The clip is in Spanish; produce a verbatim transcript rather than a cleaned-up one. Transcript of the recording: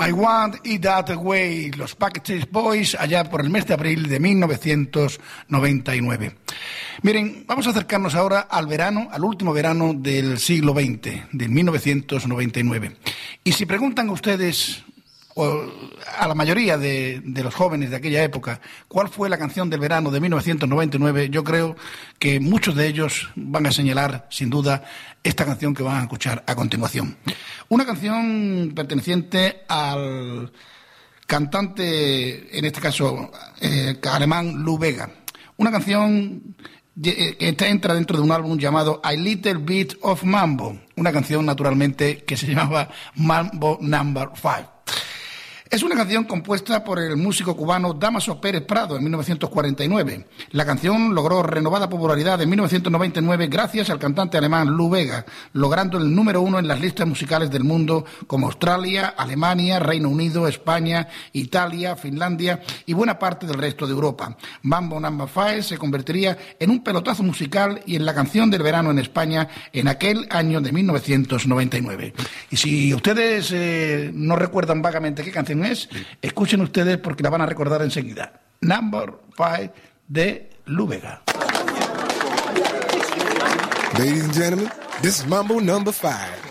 I Want It That Way, los Backstreet Boys, allá por el mes de abril de mil novecientos noventa y nueve. Miren, vamos a acercarnos ahora al verano, al último verano del siglo veinte, de mil novecientos noventa y nueve. Y si preguntan ustedes, o a la mayoría de, de los jóvenes de aquella época, ¿cuál fue la canción del verano de mil novecientos noventa y nueve? Yo creo que muchos de ellos van a señalar, sin duda, esta canción que van a escuchar a continuación. Una canción perteneciente al cantante, en este caso, eh, alemán Lou Bega. Una canción que entra dentro de un álbum llamado A Little Bit of Mambo. Una canción, naturalmente, que se llamaba Mambo Number Five. Es una canción compuesta por el músico cubano Dámaso Pérez Prado en mil novecientos cuarenta y nueve. La canción logró renovada popularidad en mil novecientos noventa y nueve gracias al cantante alemán Lou Bega, logrando el número uno en las listas musicales del mundo como Australia, Alemania, Reino Unido, España, Italia, Finlandia y buena parte del resto de Europa. Mambo Number Five se convertiría en un pelotazo musical y en la canción del verano en España en aquel año de mil novecientos noventa y nueve. Y si ustedes eh, no recuerdan vagamente qué canción es, escuchen ustedes porque la van a recordar enseguida. Number Five de Lou Bega. Ladies and gentlemen, this is Mambo Number Five.